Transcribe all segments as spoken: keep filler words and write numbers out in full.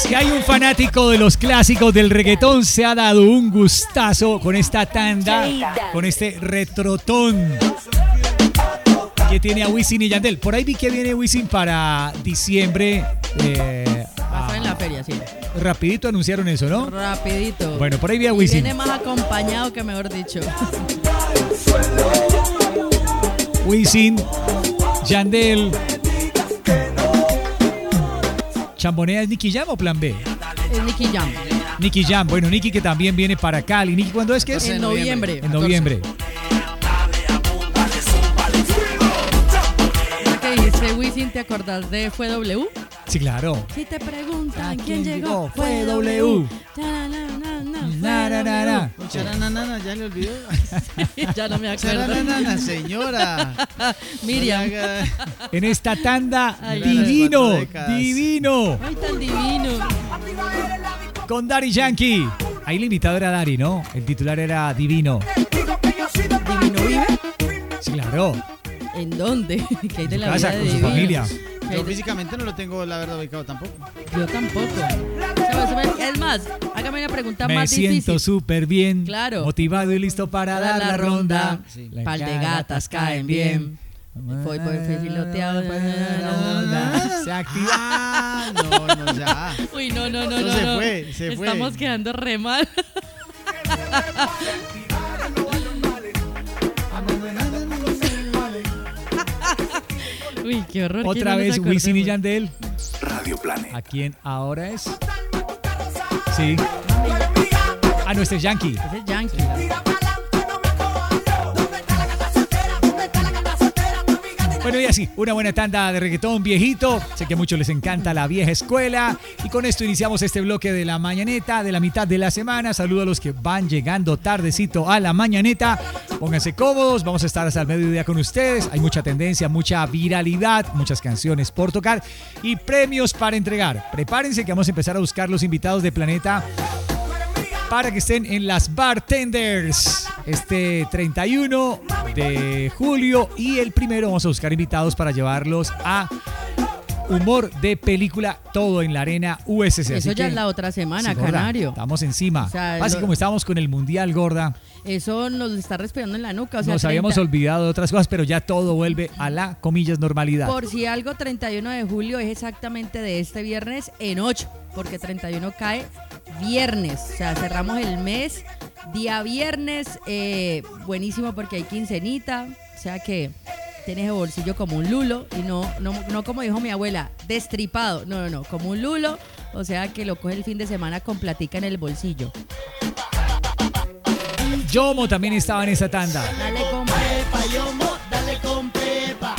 Si hay un fanático de los clásicos del reggaetón, se ha dado un gustazo con esta tanda, con este retrotón que tiene a Wisin y Yandel. Por ahí vi que viene Wisin para diciembre. Eh, Va a estar en la feria, sí. Rapidito anunciaron eso, ¿no? Rapidito. Bueno, por ahí vi a Wisin. Viene más acompañado que mejor dicho. Wisin, Yandel. ¿Chambonea es Nicky Jam o Plan B? Es Nicky Jam. Nicky Jam. Bueno, Nicky que también viene para Cali. ¿Nicky cuándo es que es? En noviembre. En noviembre. ¿Qué dijiste, Wisin? ¿Te acordás de Fue W? Sí, claro. Si te preguntan quién quién llegó, llegó, fue fue W. W. Na, na, na, na. Charanana, ya le olvidó. Ya no me acuerdo. Charanana, señora. Miriam. En esta tanda, Ay, divino, décadas. divino. Ay, tan divino. Con Daddy Yankee. Ahí el invitado era Daddy, ¿no? El titular era Divino. ¿Divino vive? Sí, claro. ¿En dónde? ¿Qué hay de En su la casa, vida de con su Divino? familia. ¿Qué hay Yo de- físicamente no lo tengo, la verdad, ubicado tampoco. Yo tampoco. ¿Sabes? Es más, hágame una pregunta Me más siento difícil. súper bien. Claro. Motivado y listo para dar la ronda. Sí. La Pal de gatas caen bien. Voy por el filoteado. Se activa. Ah, no, no, ya. Uy, no, no, no, Eso no. se no. fue, se fue. Estamos quedando re mal. Uy, qué horror. ¿quién Otra no nos vez Wisin y acordemos? Yandel. Radio Planet. ¿A quién ahora es? Sí. Ah, no, este es Yankee. Ese es Yankee. Bueno, y así, una buena tanda de reggaetón viejito. Sé que a muchos les encanta la vieja escuela. Y con esto iniciamos este bloque de la mañaneta de la mitad de la semana. Saludo a los que van llegando tardecito a la mañaneta. Pónganse cómodos, vamos a estar hasta el mediodía con ustedes. Hay mucha tendencia, mucha viralidad, muchas canciones por tocar y premios para entregar. Prepárense que vamos a empezar a buscar los invitados de Planeta para que estén en las Bartenders este treinta y uno de julio, y el primero vamos a buscar invitados para llevarlos a Humor de Película, todo en la Arena U S C. Eso Así ya que, es la otra semana, sí, gorda, Canario. estamos encima. O sea, Así lo- como estábamos con el Mundial, gorda, Eso nos está respirando en la nuca. O sea, nos habíamos treinta olvidado de otras cosas, pero ya todo vuelve a la, comillas, normalidad. Por si algo, treinta y uno de julio es exactamente de este viernes en ocho, porque treinta y uno cae viernes. O sea, cerramos el mes, día viernes, eh, buenísimo porque hay quincenita, o sea que tienes el bolsillo como un lulo y no, no, no como dijo mi abuela, destripado, no, no, no, como un lulo, o sea que lo coge el fin de semana con platica en el bolsillo. Yomo también estaba en esa tanda. Dale con pepa, yomo, dale con pepa.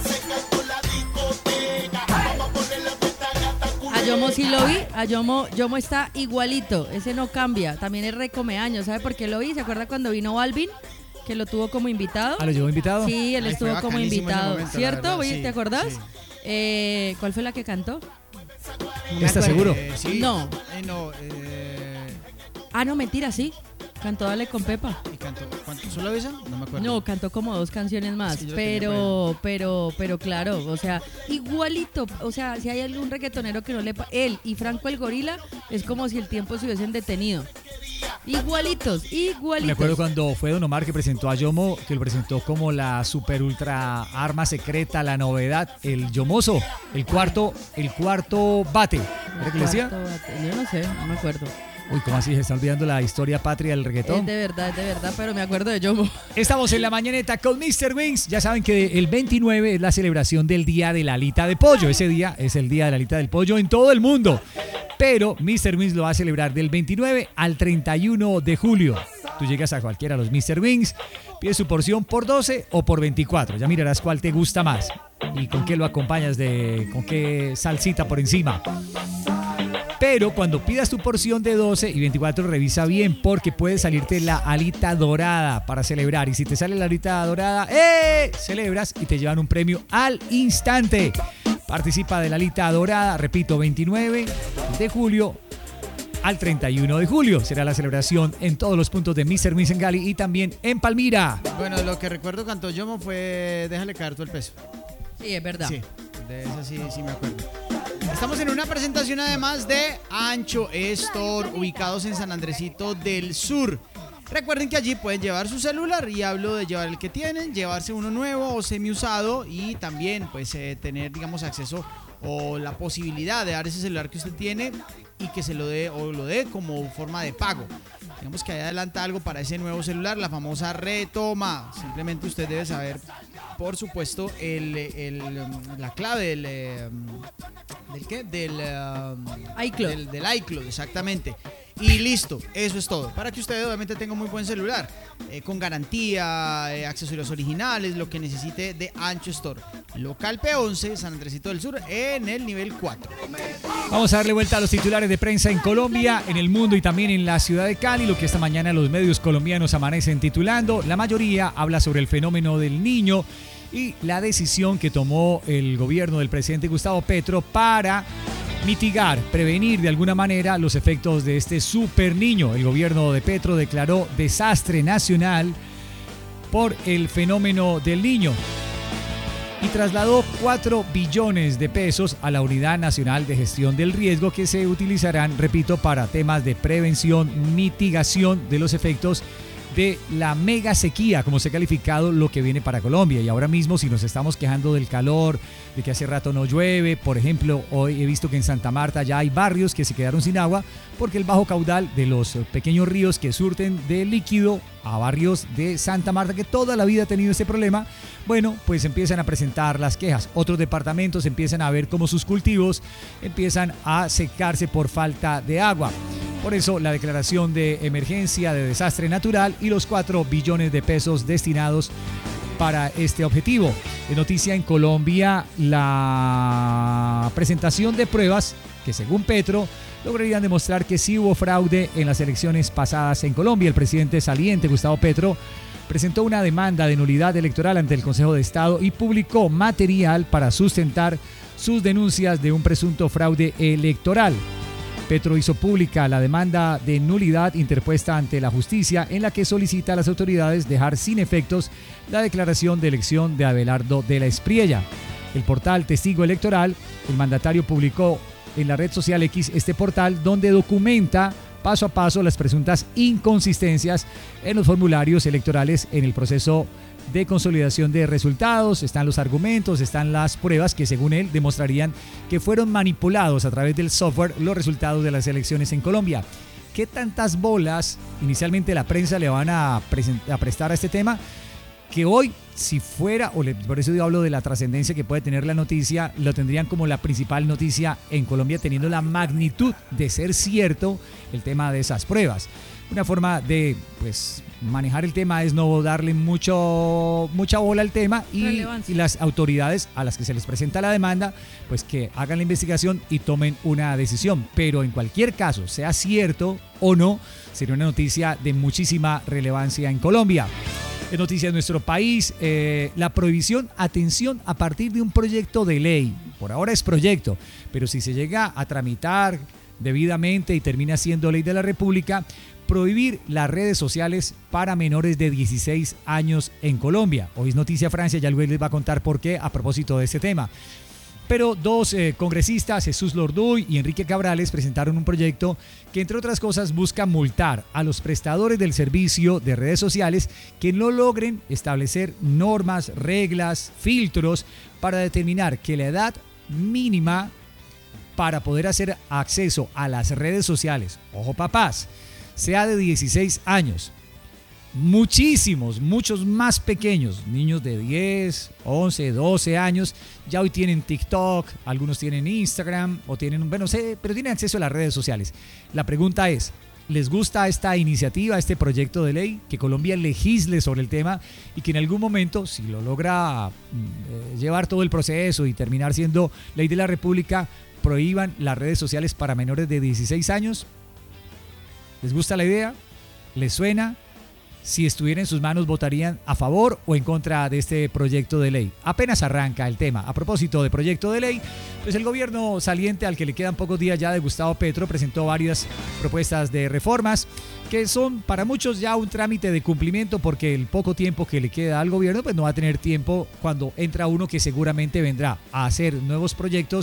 A Yomo sí lo vi, a Yomo, Yomo está igualito, ese no cambia, también es recomeaños, ¿sabe por qué lo vi? ¿Se acuerda cuando vino Balvin? Que lo tuvo como invitado. ¿Ah, lo llevó invitado? Sí, él Ay, estuvo fue como bacanísimo ese invitado, momento, la ¿cierto? verdad, Oye, sí, ¿te acordás? sí. Eh, ¿Cuál fue la que cantó? No me ¿Estás acuerdo. seguro? Eh, sí. No. Eh, no, eh, Ah, no, mentira, sí. Cantó Dale con Pepa. ¿y cantó? ¿Cuánto? ¿Solo esa? No me acuerdo. No, cantó como dos canciones más, Es que yo la tenía pero, pero, pero claro, o sea, igualito, o sea, si hay algún reggaetonero que no le... pa- Él y Franco el Gorila es como si el tiempo se hubiesen detenido. Igualitos, igualitos. Me acuerdo cuando fue Don Omar que presentó a Yomo, que lo presentó como la super ultra arma secreta, la novedad, el Yomoso, el cuarto, el cuarto bate. ¿Era que le decía? Cuarto bate. Yo no sé, no me acuerdo. Uy, ¿cómo así? Se está olvidando la historia patria del Es reggaetón. de verdad, es de verdad, pero me acuerdo de Yomo. Estamos en la mañaneta con mister Wings. Ya saben que el veintinueve es la celebración del Día de la Alita de Pollo. Ese día es el Día de la Alita del Pollo en todo el mundo. Pero mister Wings lo va a celebrar del veintinueve al treinta y uno de julio. Tú llegas a cualquiera de los mister Wings, pides su porción por doce o por veinticuatro. Ya mirarás cuál te gusta más y con qué lo acompañas, de con qué salsita por encima. Pero cuando pidas tu porción de doce y veinticuatro, revisa bien porque puede salirte la alita dorada para celebrar. Y si te sale la alita dorada, ¡eh! Celebras y te llevan un premio al instante. Participa de la alita dorada, repito, veintinueve de julio al treinta y uno de julio. Será la celebración en todos los puntos de mister Wings en Cali y también en Palmira. Bueno, lo que recuerdo cantó Yomo fue Déjale caer todo el peso. Sí, es verdad. Sí, de eso sí, sí me acuerdo. Estamos en una presentación además de Ancho Store, ubicados en San Andresito del Sur. Recuerden que allí pueden llevar su celular, y hablo de llevar el que tienen, llevarse uno nuevo o semiusado, y también pues eh, tener, digamos, acceso o la posibilidad de dar ese celular que usted tiene y que se lo dé o lo dé como forma de pago. Digamos que ahí adelanta algo para ese nuevo celular, la famosa retoma. Simplemente usted debe saber, por supuesto, el, el, la clave del, del ¿qué? Del, um, iCloud. Del, del iCloud, exactamente. Y listo, eso es todo. Para que usted obviamente tenga un muy buen celular, eh, con garantía, eh, accesorios originales, lo que necesite de Ancho Store. Local P once, San Andresito del Sur, en el nivel cuatro. Vamos a darle vuelta a los titulares de prensa en Colombia, en el mundo y también en la ciudad de Cali, lo que esta mañana los medios colombianos amanecen titulando. La mayoría habla sobre el fenómeno del niño y la decisión que tomó el gobierno del presidente Gustavo Petro para mitigar, prevenir de alguna manera los efectos de este super niño. El gobierno de Petro declaró desastre nacional por el fenómeno del niño y trasladó cuatro billones de pesos a la Unidad Nacional de Gestión del Riesgo, que se utilizarán, repito, para temas de prevención, mitigación de los efectos de la mega sequía, como se ha calificado lo que viene para Colombia. Y ahora mismo, si nos estamos quejando del calor, de que hace rato no llueve, por ejemplo, hoy he visto que en Santa Marta ya hay barrios que se quedaron sin agua porque el bajo caudal de los pequeños ríos que surten de líquido a barrios de Santa Marta, que toda la vida ha tenido este problema, bueno, pues empiezan a presentar las quejas. Otros departamentos empiezan a ver cómo sus cultivos empiezan a secarse por falta de agua. Por eso la declaración de emergencia de desastre natural y los cuatro billones de pesos destinados para este objetivo. En noticia en Colombia, la presentación de pruebas que, según Petro, lograrían demostrar que sí hubo fraude en las elecciones pasadas en Colombia. El presidente saliente, Gustavo Petro, presentó una demanda de nulidad electoral ante el Consejo de Estado y publicó material para sustentar sus denuncias de un presunto fraude electoral. Petro hizo pública la demanda de nulidad interpuesta ante la justicia, en la que solicita a las autoridades dejar sin efectos la declaración de elección de Abelardo de la Espriella. El portal Testigo Electoral, el mandatario publicó en la red social X este portal donde documenta paso a paso las presuntas inconsistencias en los formularios electorales en el proceso de consolidación de resultados. Están los argumentos, están las pruebas que, según él, demostrarían que fueron manipulados a través del software los resultados de las elecciones en Colombia. ¿Qué tantas bolas inicialmente la prensa le van a, a prestar a este tema? Que hoy, si fuera, o le, por eso yo hablo de la trascendencia que puede tener la noticia, lo tendrían como la principal noticia en Colombia, teniendo la magnitud de ser cierto el tema de esas pruebas. Una forma de, pues, manejar el tema es no darle mucho, mucha bola al tema y, y las autoridades a las que se les presenta la demanda, pues que hagan la investigación y tomen una decisión. Pero en cualquier caso, sea cierto o no, sería una noticia de muchísima relevancia en Colombia. Es noticia de nuestro país, eh, la prohibición, atención, a partir de un proyecto de ley. Por ahora es proyecto, pero si se llega a tramitar debidamente y termina siendo ley de la República, prohibir las redes sociales para menores de dieciséis años en Colombia. Hoy es noticia Francia, ya luego les va a contar por qué a propósito de este tema. Pero dos eh, congresistas, Jesús Lorduy y Enrique Cabrales, presentaron un proyecto que, entre otras cosas, busca multar a los prestadores del servicio de redes sociales que no logren establecer normas, reglas, filtros para determinar que la edad mínima para poder hacer acceso a las redes sociales, ojo papás, sea de dieciséis años. Muchísimos, muchos más pequeños, niños de diez, once, doce años, ya hoy tienen TikTok, algunos tienen Instagram o tienen, bueno, sé, pero tienen acceso a las redes sociales. La pregunta es, ¿les gusta esta iniciativa, este proyecto de ley, que Colombia legisle sobre el tema y que en algún momento, si lo logra eh, llevar todo el proceso y terminar siendo ley de la República, prohíban las redes sociales para menores de dieciséis años? ¿Les gusta la idea? ¿Les suena? Si estuviera en sus manos, ¿votarían a favor o en contra de este proyecto de ley? Apenas arranca el tema. A propósito de proyecto de ley, pues el gobierno saliente, al que le quedan pocos días ya, de Gustavo Petro, presentó varias propuestas de reformas que son para muchos ya un trámite de cumplimiento, porque el poco tiempo que le queda al gobierno pues no va a tener tiempo cuando entra uno que seguramente vendrá a hacer nuevos proyectos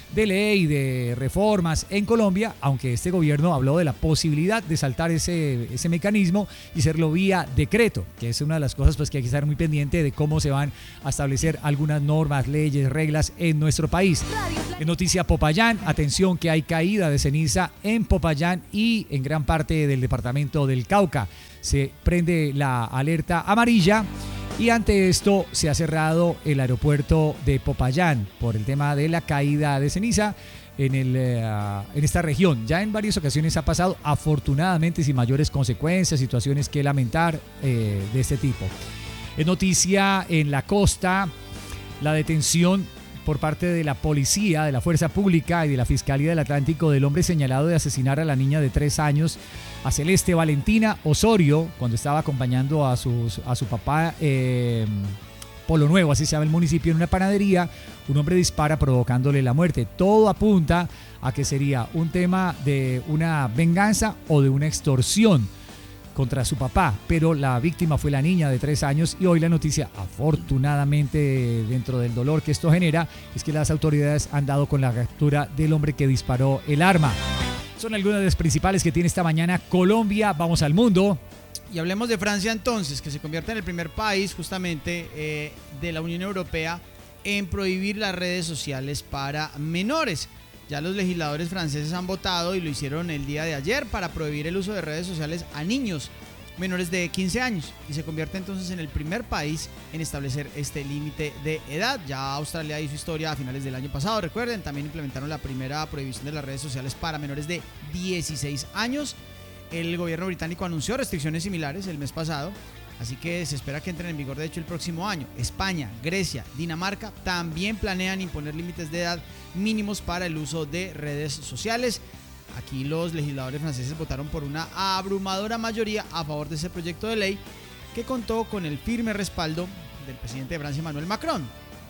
de ley, de reformas en Colombia, aunque este gobierno habló de la posibilidad de saltar ese, ese mecanismo y hacerlo vía decreto, que es una de las cosas pues, que hay que estar muy pendiente de cómo se van a establecer algunas normas, leyes, reglas en nuestro país. En noticia Popayán, atención que hay caída de ceniza en Popayán y en gran parte del departamento del Cauca. Se prende la alerta amarilla y ante esto se ha cerrado el aeropuerto de Popayán por el tema de la caída de ceniza en, el, uh, en esta región. Ya en varias ocasiones ha pasado, afortunadamente sin mayores consecuencias, situaciones que lamentar eh, de este tipo. Es noticia en la costa la detención por parte de la policía, de la fuerza pública y de la Fiscalía del Atlántico del hombre señalado de asesinar a la niña de tres años, a Celeste Valentina Osorio, cuando estaba acompañando a, sus, a su papá eh, Polo Nuevo, así se llama el municipio, en una panadería. Un hombre dispara provocándole la muerte. Todo apunta a que sería un tema de una venganza o de una extorsión contra su papá, pero la víctima fue la niña de tres años y hoy la noticia, afortunadamente dentro del dolor que esto genera, es que las autoridades han dado con la captura del hombre que disparó el arma. Son algunas de las principales que tiene esta mañana Colombia. Vamos al mundo. Y hablemos de Francia entonces, que se convierte en el primer país justamente eh, de la Unión Europea en prohibir las redes sociales para menores. Ya los legisladores franceses han votado y lo hicieron el día de ayer para prohibir el uso de redes sociales a niños menores de quince años y se convierte entonces en el primer país en establecer este límite de edad. Ya Australia hizo historia a finales del año pasado, recuerden, también implementaron la primera prohibición de las redes sociales para menores de dieciséis años. El gobierno británico anunció restricciones similares el mes pasado, así que se espera que entren en vigor de hecho el próximo año. España, Grecia, Dinamarca también planean imponer límites de edad mínimos para el uso de redes sociales. Aquí los legisladores franceses votaron por una abrumadora mayoría a favor de ese proyecto de ley que contó con el firme respaldo del presidente de Francia, Emmanuel Macron.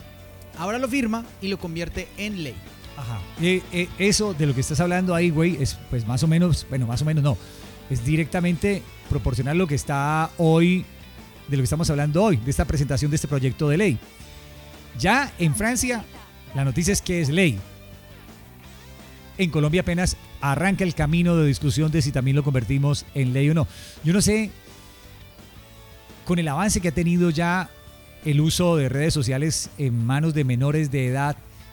Ahora lo firma y lo convierte en ley. Ajá. Eh, eh, eso de lo que estás hablando ahí, güey, es pues más o menos, bueno, más o menos no, es directamente proporcional a lo que está hoy, de lo que estamos hablando hoy, de esta presentación de este proyecto de ley. Ya en Francia, la noticia es que es ley. En Colombia apenas arranca el camino de discusión de si también lo convertimos en ley o no. Yo no sé, con el avance que ha tenido ya el uso de redes sociales en manos de menores de edad,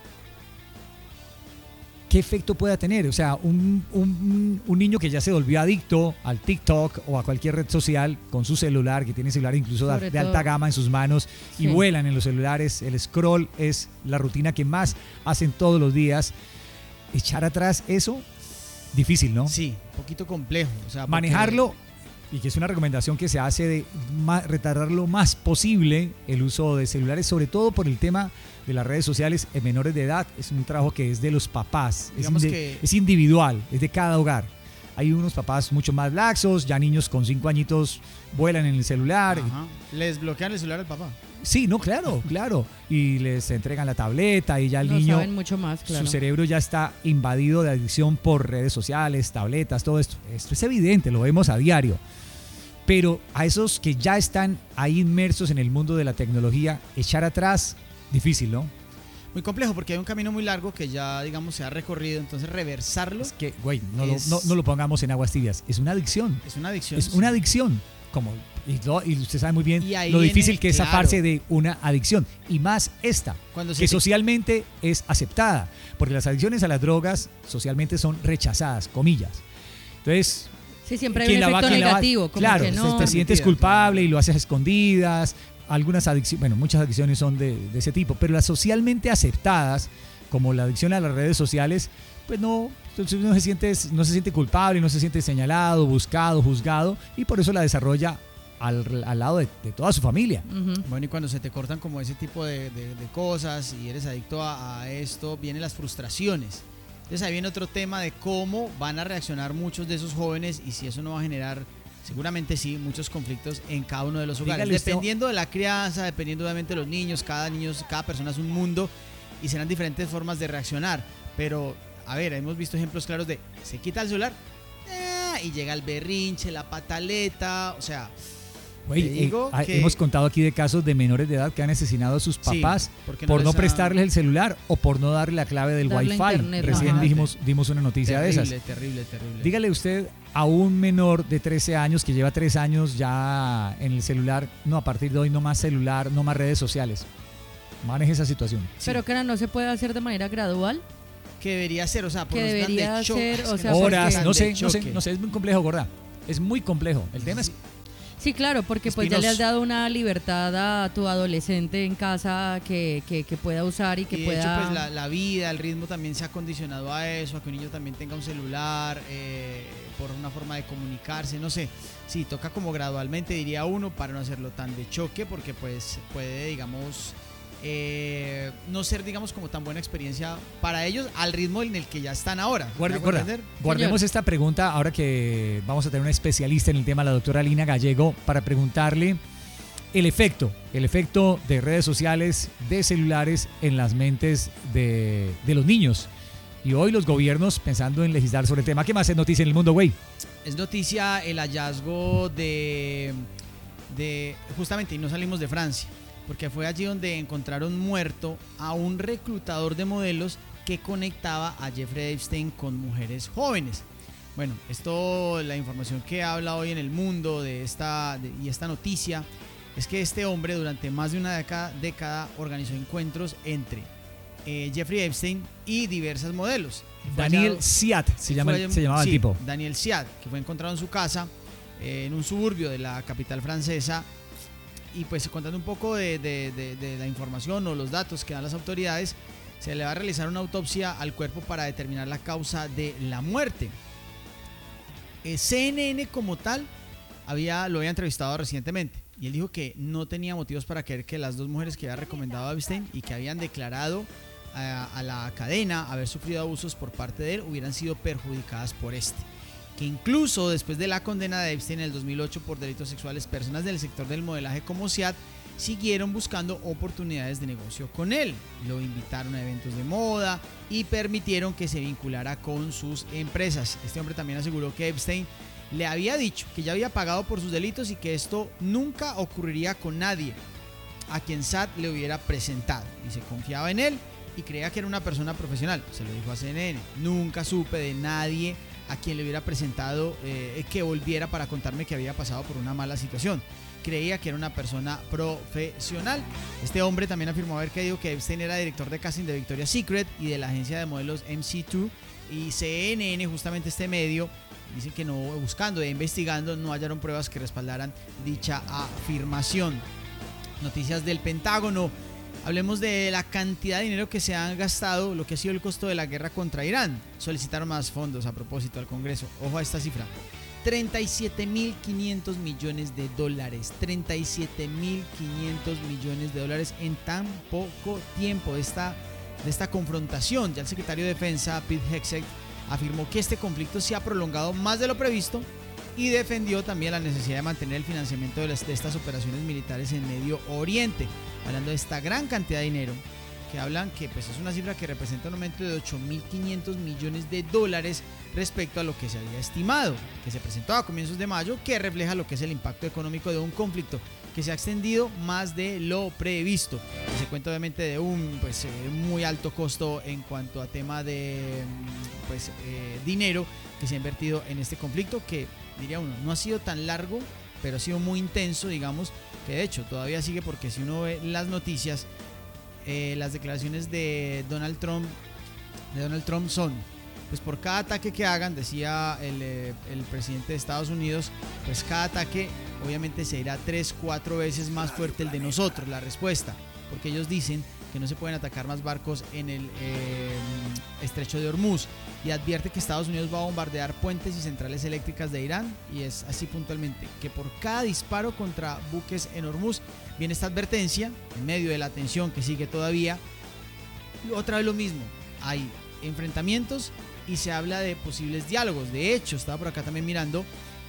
¿qué efecto pueda tener? O sea, un, un, un niño que ya se volvió adicto al TikTok o a cualquier red social con su celular, que tiene celular incluso de, de alta gama en sus manos y sí, vuelan en los celulares, el scroll es la rutina que más hacen todos los días. Echar atrás eso, difícil, ¿no? Sí, un poquito complejo. O sea, porque... manejarlo, y que es una recomendación que se hace de más, retardar lo más posible el uso de celulares, sobre todo por el tema de las redes sociales en menores de edad. Es un trabajo que es de los papás, es, inde- que... es individual, es de cada hogar. Hay unos papás mucho más laxos, ya niños con cinco añitos vuelan en el celular. Ajá. Les bloquean el celular al papá. Sí, no, claro, claro. Y les entregan la tableta y ya el no niño, saben mucho más, claro. Su cerebro ya está invadido de adicción por redes sociales, tabletas, todo esto. Esto es evidente, lo vemos a diario. Pero a esos que ya están ahí inmersos en el mundo de la tecnología, echar atrás, difícil, ¿no? Muy complejo porque hay un camino muy largo que ya, digamos, se ha recorrido, entonces reversarlo... Es que, güey, no, es... lo, no, no lo pongamos en aguas tibias, es una adicción. Es una adicción. Es sí. una adicción, como... Y, lo, y usted sabe muy bien lo viene, difícil que es claro, zafarse de una adicción. Y más esta, Cuando que te... socialmente es aceptada. Porque las adicciones a las drogas socialmente son rechazadas, comillas. Entonces... Sí, siempre hay un efecto negativo. Va, como claro, que no. te sientes culpable y lo haces a escondidas. Algunas adicciones, bueno, muchas adicciones son de, de ese tipo. Pero las socialmente aceptadas, como la adicción a las redes sociales, pues no... Entonces no se siente, no se siente culpable, no se siente señalado, buscado, juzgado. Y por eso la desarrolla Al, al lado de, de toda su familia. Uh-huh. Bueno, y cuando se te cortan como ese tipo de, de, de cosas y eres adicto a, a esto, vienen las frustraciones. Entonces ahí viene otro tema de cómo van a reaccionar muchos de esos jóvenes y si eso no va a generar, seguramente sí, muchos conflictos en cada uno de los hogares. Dígale dependiendo usted... de la crianza, dependiendo obviamente de los niños, cada niño, cada persona es un mundo y serán diferentes formas de reaccionar. Pero, a ver, hemos visto ejemplos claros de, se quita el celular eh, y llega el berrinche, la pataleta, o sea... Güey, Te digo eh, que- hemos contado aquí de casos de menores de edad que han asesinado a sus Sí, papás porque por no no les ha- prestarles el celular o por no darle la clave del Darle Wi-Fi. internet, Recién ajá. dijimos, dimos una noticia de esas. Terrible, terrible, terrible. Dígale usted a un menor de trece años que lleva tres años ya en el celular, no, a partir de hoy no más celular, no más redes sociales. Maneje esa situación. Sí. Pero que no se puede hacer de manera gradual. Que debería ser, o sea, por Que los plan debería de choque, ser, es o que sea, no sé, Horas, plan no de sé, no sé, choque. no sé, es muy complejo, gorda. Es muy complejo. El tema es Sí, claro, porque pues ya le has Espinoso. dado una libertad a tu adolescente en casa que, que, que pueda usar y que Y de pueda... hecho, pues la, la vida, el ritmo también se ha condicionado a eso, a que un niño también tenga un celular, eh, por una forma de comunicarse, no sé. Sí, toca como gradualmente, diría uno, para no hacerlo tan de choque, porque pues puede, digamos, eh, no ser, digamos, como tan buena experiencia para ellos al ritmo en el que ya están ahora. ¿Me Guarde- hago guarda- entender? guardemos esta pregunta ahora que vamos a tener una especialista en el tema, la doctora Lina Gallego, para preguntarle el efecto, el efecto de redes sociales, de celulares en las mentes de, de los niños. Y hoy los gobiernos pensando en legislar sobre el tema. ¿Qué más es noticia en el mundo, güey? Es noticia el hallazgo de, de, justamente, y no salimos de Francia, porque fue allí donde encontraron muerto a un reclutador de modelos que conectaba a Jeffrey Epstein con mujeres jóvenes. Bueno, esto, la información que habla hoy en el mundo de esta, de- y esta noticia, es que este hombre durante más de una década, década organizó encuentros entre eh, Jeffrey Epstein y diversas modelos. Fue Daniel hallado- Siat se, llama, fue- se llamaba sí, el tipo. Daniel Siad, que fue encontrado en su casa, eh, en un suburbio de la capital francesa. Y pues contando un poco de, de- de- de la información o los datos que dan las autoridades, se le va a realizar una autopsia al cuerpo para determinar la causa de la muerte. Eh, C N N como tal había, lo había entrevistado recientemente y él dijo que no tenía motivos para creer que las dos mujeres que había recomendado a Epstein y que habían declarado a, a la cadena haber sufrido abusos por parte de él hubieran sido perjudicadas por este. Que incluso después de la condena de Epstein en el dos mil ocho por delitos sexuales, personas del sector del modelaje como Siad siguieron buscando oportunidades de negocio con él. Lo invitaron a eventos de moda y permitieron que se vinculara con sus empresas. Este hombre también aseguró que Epstein le había dicho que ya había pagado por sus delitos y que esto nunca ocurriría con nadie a quien Saad le hubiera presentado. Y se confiaba en él y creía que era una persona profesional. Se lo dijo a C N N. Nunca supe de nadie a quien le hubiera presentado eh, que volviera para contarme que había pasado por una mala situación. Creía que era una persona profesional. Este hombre también afirmó haber creído que Epstein era director de casting de Victoria's Secret y de la agencia de modelos M C dos, y C N N, justamente este medio, dicen que no, buscando e investigando, no hallaron pruebas que respaldaran dicha afirmación. Noticias del Pentágono. Hablemos de la cantidad de dinero que se han gastado, lo que ha sido el costo de la guerra contra Irán. Solicitaron más fondos a propósito al Congreso. Ojo a esta cifra. treinta y siete mil quinientos millones de dólares. treinta y siete mil quinientos millones de dólares en tan poco tiempo de esta, de esta confrontación. Ya el secretario de Defensa, Pete Hegseth, afirmó que este conflicto se ha prolongado más de lo previsto y defendió también la necesidad de mantener el financiamiento de, las, de estas operaciones militares en Medio Oriente, hablando de esta gran cantidad de dinero, que hablan que pues es una cifra que representa un aumento de ocho mil quinientos millones de dólares respecto a lo que se había estimado, que se presentó a comienzos de mayo, que refleja lo que es el impacto económico de un conflicto que se ha extendido más de lo previsto. Se cuenta obviamente de un pues, eh, muy alto costo en cuanto a tema de pues, eh, dinero que se ha invertido en este conflicto, que diría uno, no ha sido tan largo, pero ha sido muy intenso, digamos, que de hecho todavía sigue, porque si uno ve las noticias, eh, las declaraciones de Donald Trump, de Donald Trump son, pues por cada ataque que hagan, decía el, eh, el presidente de Estados Unidos, pues cada ataque obviamente se irá tres, cuatro veces más fuerte el de nosotros, la respuesta, porque ellos dicen que no se pueden atacar más barcos en el eh, estrecho de Hormuz, y advierte que Estados Unidos va a bombardear puentes y centrales eléctricas de Irán, y es así puntualmente, que por cada disparo contra buques en Hormuz viene esta advertencia, en medio de la tensión que sigue todavía. Y otra vez lo mismo, hay enfrentamientos y se habla de posibles diálogos. De hecho, estaba por acá también mirando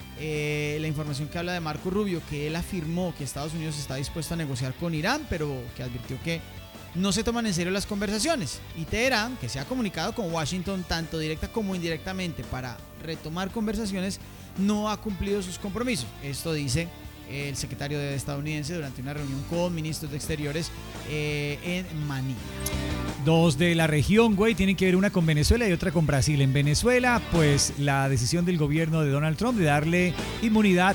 eh, la información que habla de Marco Rubio, que él afirmó que Estados Unidos está dispuesto a negociar con Irán, pero que advirtió que no se toman en serio las conversaciones. Y Teherán, que se ha comunicado con Washington tanto directa como indirectamente para retomar conversaciones, no ha cumplido sus compromisos. Esto dice el secretario estadounidense durante una reunión con ministros de Exteriores eh, en Manila. Dos de la región, güey, tienen que ver una con Venezuela y otra con Brasil. En Venezuela, pues la decisión del gobierno de Donald Trump de darle inmunidad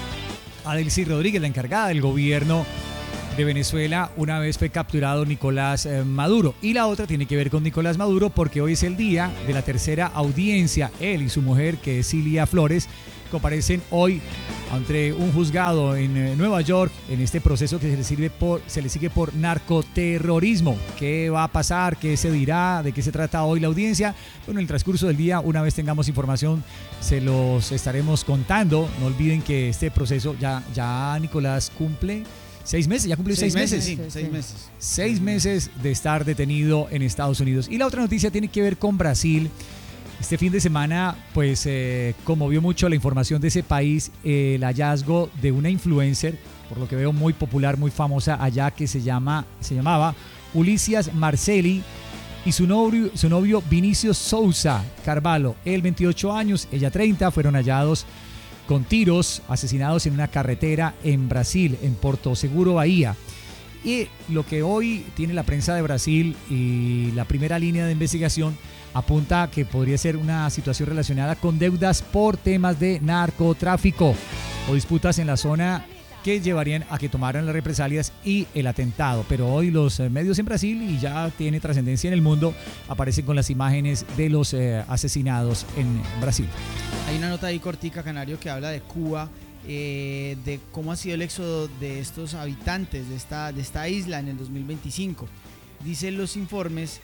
a Delcy Rodríguez, la encargada del gobierno de Venezuela, una vez fue capturado Nicolás eh, Maduro. Y la otra tiene que ver con Nicolás Maduro porque hoy es el día de la tercera audiencia. Él y su mujer, que es Cilia Flores, comparecen hoy ante un juzgado en eh, Nueva York en este proceso que se le, sirve por, se le sigue por narcoterrorismo. ¿Qué va a pasar? ¿Qué se dirá? ¿De qué se trata hoy la audiencia? Bueno, en el transcurso del día, una vez tengamos información, se los estaremos contando. No olviden que este proceso, ya, ya Nicolás cumple seis meses, ya cumplió seis, seis meses. Sí, sí, seis meses. Seis meses de estar detenido en Estados Unidos. Y la otra noticia tiene que ver con Brasil. Este fin de semana, pues, eh, conmovió mucho la información de ese país, eh, el hallazgo de una influencer, por lo que veo muy popular, muy famosa allá, que se llama, se llamaba Ulicias Marcelli, y su novio, su novio Vinicio Souza Carvalho. Él veintiocho años, ella treinta, fueron hallados con tiros, asesinados en una carretera en Brasil, en Porto Seguro, Bahía. Y lo que hoy tiene la prensa de Brasil y la primera línea de investigación apunta a que podría ser una situación relacionada con deudas por temas de narcotráfico o disputas en la zona que llevarían a que tomaran las represalias y el atentado. Pero hoy los medios en Brasil, y ya tiene trascendencia en el mundo, aparecen con las imágenes de los eh, asesinados en Brasil. Hay una nota ahí cortica, Canario, que habla de Cuba, eh, de cómo ha sido el éxodo de estos habitantes de esta, de esta isla en el dos mil veinticinco. Dicen los informes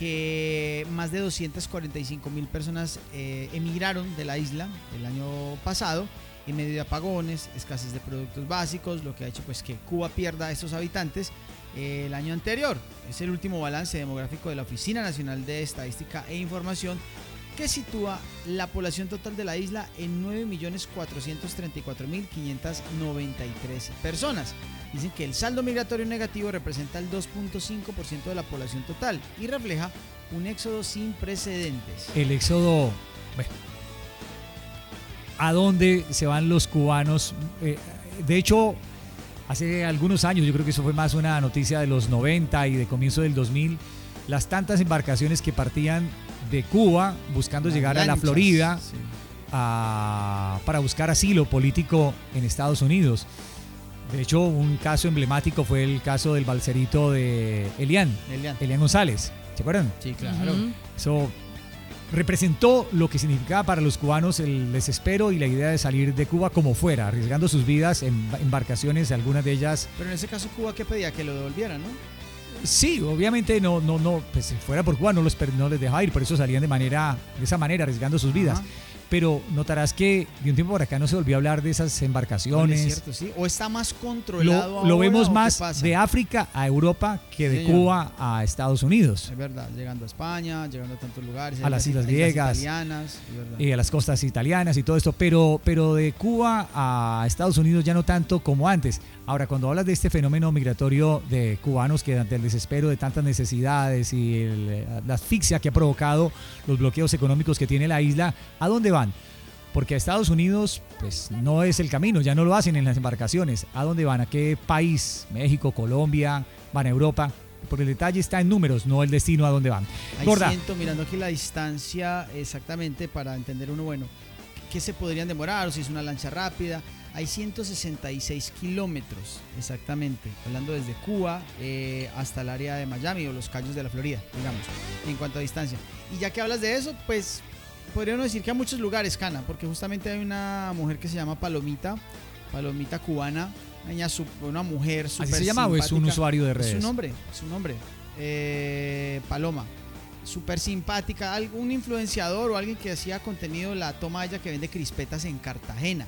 que más de doscientas cuarenta y cinco mil personas eh, emigraron de la isla el año pasado en medio de apagones, escasez de productos básicos, lo que ha hecho pues que Cuba pierda a estos habitantes eh, el año anterior. Es el último balance demográfico de la Oficina Nacional de Estadística e Información, que sitúa la población total de la isla en nueve millones cuatrocientos treinta y cuatro mil quinientas noventa y tres personas. Dicen que el saldo migratorio negativo representa el dos punto cinco por ciento de la población total y refleja un éxodo sin precedentes. El éxodo, bueno, ¿a dónde se van los cubanos? Eh, de hecho, hace algunos años, yo creo que eso fue más una noticia de los noventa y de comienzo del dos mil, las tantas embarcaciones que partían de Cuba buscando las llegar lanchas a la Florida, sí, a, para buscar asilo político en Estados Unidos. De hecho, un caso emblemático fue el caso del balserito de Elian, Elian, Elian González. ¿Se acuerdan? Sí, claro. Uh-huh. Eso representó lo que significaba para los cubanos el desespero y la idea de salir de Cuba como fuera, arriesgando sus vidas en embarcaciones, algunas de ellas. Pero en ese caso, Cuba, ¿qué pedía? Que lo devolvieran, ¿no? Sí, obviamente no, no, no, pues si fuera por Cuba no, los, no les dejaba ir, por eso salían de manera, de esa manera, arriesgando sus vidas. Ajá. Pero notarás que de un tiempo por acá no se volvió a hablar de esas embarcaciones. Es cierto, sí. O está más controlado. Lo, ahora, lo vemos más de África a Europa que de Señor. Cuba a Estados Unidos. Es verdad, llegando a España, llegando a tantos lugares. A las islas griegas. Italianas, y a las costas italianas y todo esto. Pero, pero de Cuba a Estados Unidos ya no tanto como antes. Ahora, cuando hablas de este fenómeno migratorio de cubanos que ante el desespero de tantas necesidades y el, la asfixia que ha provocado los bloqueos económicos que tiene la isla, ¿a dónde van? Porque a Estados Unidos pues no es el camino, ya no lo hacen en las embarcaciones. ¿A dónde van? ¿A qué país? ¿México, Colombia? ¿Van a Europa? Porque el detalle está en números, no el destino a dónde van. Ahí Gorda. Siento, mirando aquí la distancia exactamente para entender uno, bueno, ¿qué se podrían demorar? O si es una lancha rápida. Hay ciento sesenta y seis kilómetros exactamente, hablando desde Cuba eh, hasta el área de Miami o los Cayos de la Florida, digamos, en cuanto a distancia. Y ya que hablas de eso, pues podríamos decir que a muchos lugares, Cana, porque justamente hay una mujer que se llama Palomita, Palomita cubana, una, niña, una mujer súper ¿Así se llama o es un usuario de redes? Es su nombre, es su nombre, eh, Paloma. Súper simpática, algún influenciador o alguien que hacía contenido, la toma ella que vende crispetas en Cartagena.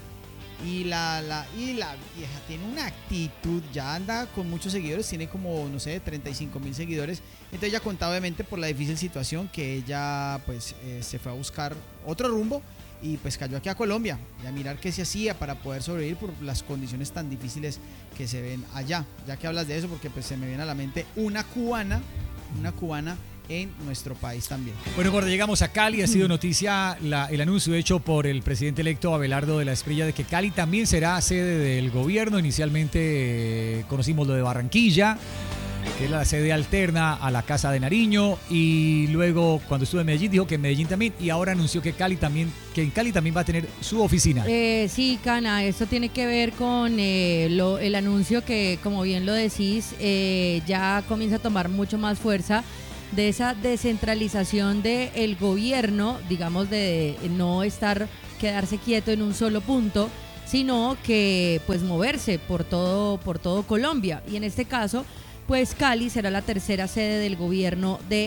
Y la, la, y la vieja tiene una actitud, ya anda con muchos seguidores, tiene como, no sé, treinta y cinco mil seguidores. Entonces ella contaba obviamente por la difícil situación que ella pues eh, se fue a buscar otro rumbo y pues cayó aquí a Colombia y a mirar qué se hacía para poder sobrevivir por las condiciones tan difíciles que se ven allá. Ya que hablas de eso, porque pues se me viene a la mente una cubana, una cubana en nuestro país también. Bueno, cuando llegamos a Cali ha sido noticia la, el anuncio hecho por el presidente electo Abelardo de la Espriella de que Cali también será sede del gobierno. Inicialmente eh, conocimos lo de Barranquilla, que es la sede alterna a la Casa de Nariño, y luego cuando estuvo en Medellín dijo que en Medellín también, y ahora anunció que Cali también, que en Cali también va a tener su oficina. Eh, sí, Cana, esto tiene que ver con eh, lo, el anuncio que, como bien lo decís, eh, ya comienza a tomar mucho más fuerza de esa descentralización del gobierno, digamos, de no estar, quedarse quieto en un solo punto, sino que pues moverse por todo, por todo Colombia. Y en este caso, pues Cali será la tercera sede del gobierno de